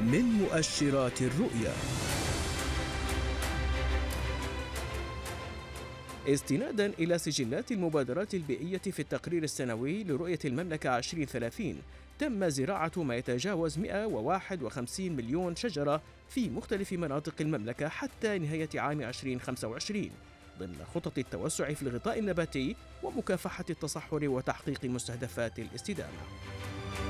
من مؤشرات الرؤية. استناداً إلى سجلات المبادرات البيئية في التقرير السنوي لرؤية المملكة 2030، تم زراعة ما يتجاوز 151 مليون شجرة في مختلف مناطق المملكة حتى نهاية عام 2025 ضمن خطط التوسع في الغطاء النباتي ومكافحة التصحر وتحقيق مستهدفات الاستدامة.